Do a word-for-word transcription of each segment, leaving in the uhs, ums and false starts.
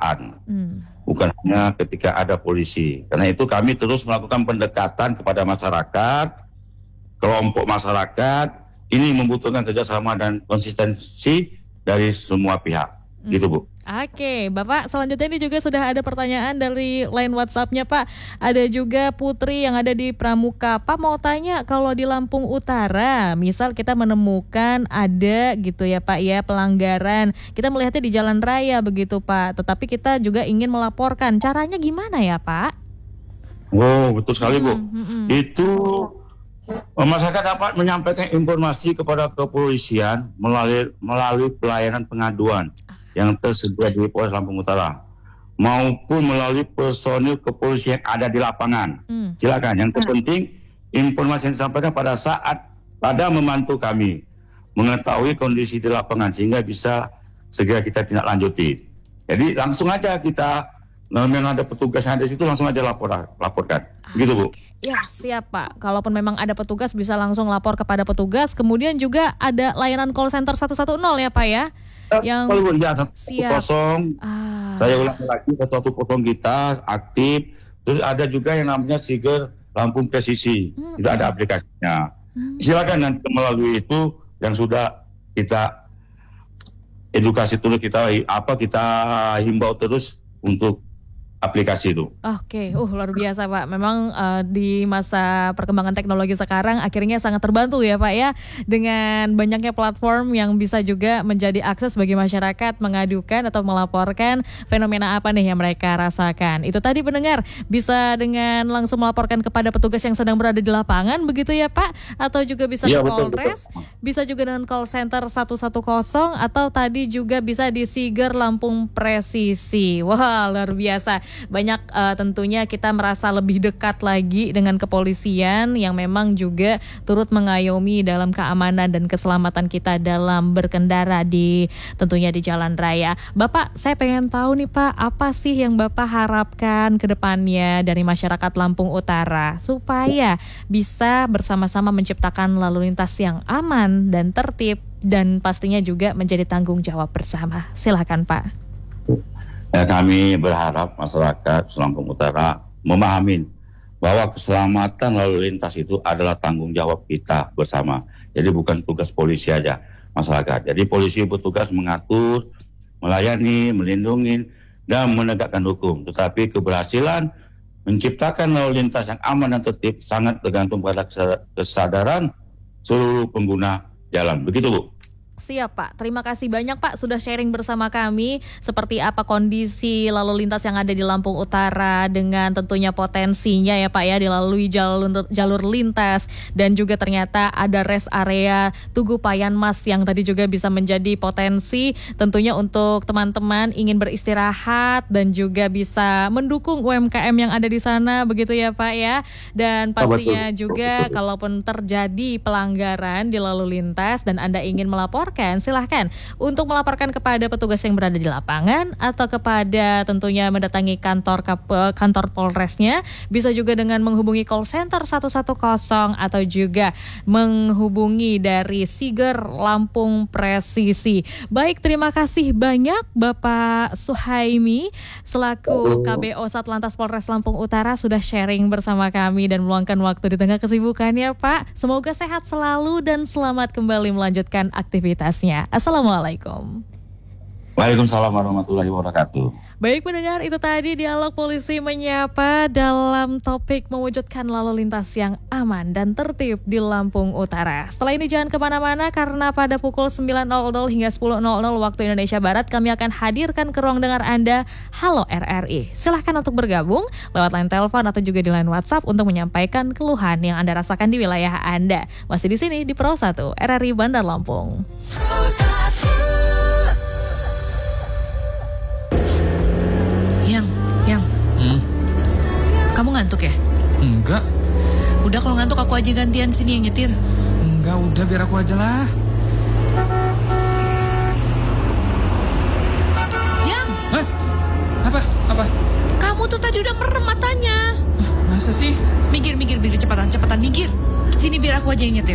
kendaraan. Hmm. Bukan hanya ketika ada polisi. Karena itu kami terus melakukan pendekatan kepada masyarakat, kelompok masyarakat. Ini membutuhkan kerjasama dan konsistensi dari semua pihak. Hmm. Gitu, Bu. Oke, Bapak, selanjutnya ini juga sudah ada pertanyaan dari line WhatsApp-nya, Pak. Ada juga Putri yang ada di Pramuka. Pak mau tanya, kalau di Lampung Utara, misal kita menemukan ada gitu ya Pak ya, pelanggaran. Kita melihatnya di jalan raya begitu Pak, tetapi kita juga ingin melaporkan. Caranya gimana ya Pak? Oh, betul sekali Bu. Hmm, hmm, hmm. Itu masyarakat dapat menyampaikan informasi kepada kepolisian melalui melalui pelayanan pengaduan yang tersedia di Polres Lampung Utara maupun melalui personil kepolisian yang ada di lapangan. Hmm. Silakan. Yang terpenting informasi yang disampaikan pada saat pada membantu kami mengetahui kondisi di lapangan sehingga bisa segera kita tindak lanjuti. Jadi langsung aja kita memang ada petugas yang ada di situ langsung aja lapor laporkan. Gitu Bu. Ya siap Pak. Kalaupun memang ada petugas bisa langsung lapor kepada petugas. Kemudian juga ada layanan call center satu satu nol ya Pak ya. Yang kalau ya, siap. Kosong, ah. Saya ulangi lagi satu kosong kita aktif. Terus ada juga yang namanya Siger Lampung Presisi, hmm. Tidak ada aplikasinya. Hmm. Silakan nanti melalui itu yang sudah kita edukasi terus kita apa kita himbau terus untuk aplikasi itu. Oke, uh luar biasa Pak. Memang uh, di masa perkembangan teknologi sekarang akhirnya sangat terbantu ya Pak ya dengan banyaknya platform yang bisa juga menjadi akses bagi masyarakat mengadukan atau melaporkan fenomena apa nih yang mereka rasakan. Itu tadi pendengar bisa dengan langsung melaporkan kepada petugas yang sedang berada di lapangan begitu ya Pak, atau juga bisa ya, ke Polres, bisa juga dengan call center satu satu nol atau tadi juga bisa di Siger Lampung Presisi. Wah, luar biasa. Banyak uh, tentunya kita merasa lebih dekat lagi dengan kepolisian yang memang juga turut mengayomi dalam keamanan dan keselamatan kita dalam berkendara di tentunya di jalan raya. Bapak, saya pengen tahu nih Pak, apa sih yang Bapak harapkan ke depannya dari masyarakat Lampung Utara supaya bisa bersama-sama menciptakan lalu lintas yang aman dan tertib dan pastinya juga menjadi tanggung jawab bersama. Silakan Pak. Ya, kami berharap masyarakat Lampung Utara memahami bahwa keselamatan lalu lintas itu adalah tanggung jawab kita bersama. Jadi bukan tugas polisi aja masyarakat. Jadi polisi bertugas mengatur, melayani, melindungi, dan menegakkan hukum. Tetapi keberhasilan menciptakan lalu lintas yang aman dan tertib sangat tergantung pada kesadaran seluruh pengguna jalan. Begitu Bu. Siap Pak, terima kasih banyak Pak sudah sharing bersama kami seperti apa kondisi lalu lintas yang ada di Lampung Utara dengan tentunya potensinya ya Pak ya dilalui jalur jalur lintas dan juga ternyata ada rest area Tugu Payan Mas yang tadi juga bisa menjadi potensi tentunya untuk teman-teman ingin beristirahat dan juga bisa mendukung U M K M yang ada di sana begitu ya Pak ya, dan pastinya juga kalaupun terjadi pelanggaran di lalu lintas dan Anda ingin melapor silahkan untuk melaporkan kepada petugas yang berada di lapangan atau kepada tentunya mendatangi kantor kantor Polresnya, bisa juga dengan menghubungi call center satu satu nol atau juga menghubungi dari Siger Lampung Presisi. Baik, terima kasih banyak Bapak Suhaimi selaku K B O Satlantas Polres Lampung Utara sudah sharing bersama kami dan meluangkan waktu di tengah kesibukannya Pak. Semoga sehat selalu dan selamat kembali melanjutkan aktivitas. Assalamualaikum. Waalaikumsalam warahmatullahi wabarakatuh. Baik pendengar, itu tadi dialog polisi menyapa dalam topik mewujudkan lalu lintas yang aman dan tertib di Lampung Utara. Setelah ini jangan kemana-mana karena pada pukul sembilan hingga sepuluh waktu Indonesia Barat kami akan hadirkan ke ruang dengar Anda Halo R R I. Silahkan untuk bergabung lewat line telepon atau juga di line WhatsApp untuk menyampaikan keluhan yang Anda rasakan di wilayah Anda. Masih di sini di Pro satu R R I Bandar Lampung. Yang, yang, hmm? Kamu ngantuk ya? Enggak. Udah kalau ngantuk aku aja gantian sini yang nyetir. Enggak, udah biar aku aja lah. Yang? Hah? Apa? Apa? Kamu tuh tadi udah merem matanya. Masa sih? Minggir, minggir, minggir, cepatan, cepatan, minggir. Sini biar aku aja yang nyetir.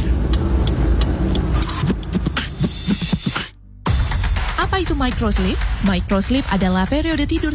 Apa itu microsleep? Microsleep adalah periode tidur